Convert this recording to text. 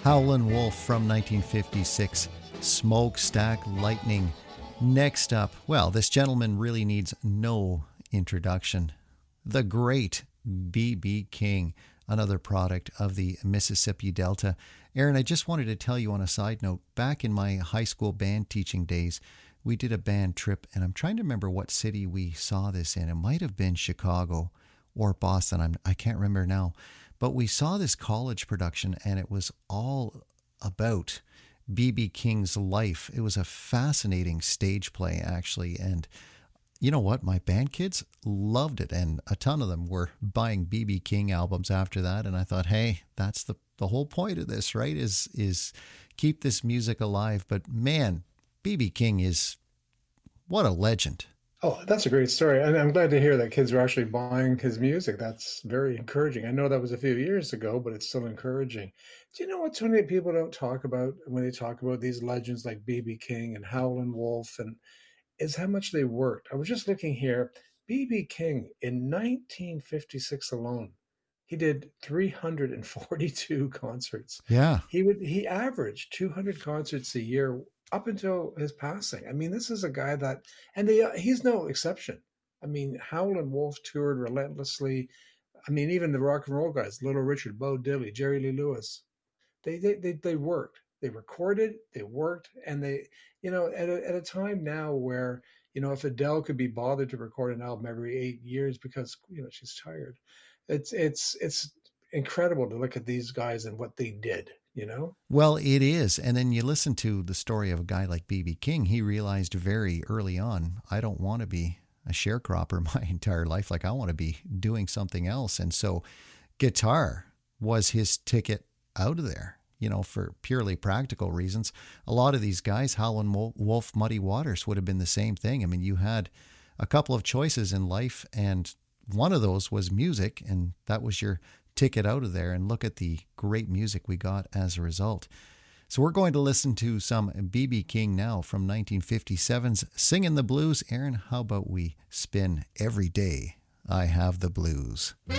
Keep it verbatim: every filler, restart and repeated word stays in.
Howlin' Wolf from nineteen fifty-six, Smokestack Lightning. Next up, well, this gentleman really needs no introduction. The great B B. King, another product of the Mississippi Delta. Aaron, I just wanted to tell you on a side note, back in my high school band teaching days, we did a band trip, and I'm trying to remember what city we saw this in. It might have been Chicago or Boston. I'm, I can't remember now. But we saw this college production, and it was all about B B. King's life. It was a fascinating stage play, actually. And you know what? My band kids loved it, and a ton of them were buying B B. King albums after that. And I thought, hey, that's the, the whole point of this, right? Is is keep this music alive. But man, B B. King is, what a legend. Oh, that's a great story. And I'm glad to hear that kids are actually buying his music. That's very encouraging. I know that was a few years ago, but it's still encouraging. Do you know what so many people don't talk about when they talk about these legends like B B. King and Howlin' Wolf, and is how much they worked? I was just looking here. B B. King in nineteen fifty-six alone, he did three hundred forty-two concerts. Yeah. He would he averaged two hundred concerts a year up until his passing. I mean, this is a guy that, and they, uh, he's no exception. I mean, Howlin' Wolf toured relentlessly. I mean, even the rock and roll guys, Little Richard, Bo Diddley, Jerry Lee Lewis, they they they, they worked. They recorded, they worked, and they, you know, at a, at a time now where, you know, if Adele could be bothered to record an album every eight years because, you know, she's tired, it's it's it's incredible to look at these guys and what they did. You know? Well, it is. And then you listen to the story of a guy like B B. King. He realized very early on, I don't want to be a sharecropper my entire life. Like, I want to be doing something else. And so guitar was his ticket out of there, you know, for purely practical reasons. A lot of these guys, Howlin' Wolf, Muddy Waters, would have been the same thing. I mean, you had a couple of choices in life, and one of those was music, and that was your ticket out of there. And look at the great music we got as a result. So we're going to listen to some B B. King now from nineteen fifty-seven's Singin' the Blues. Aaron, how about we spin Every Day I Have the Blues?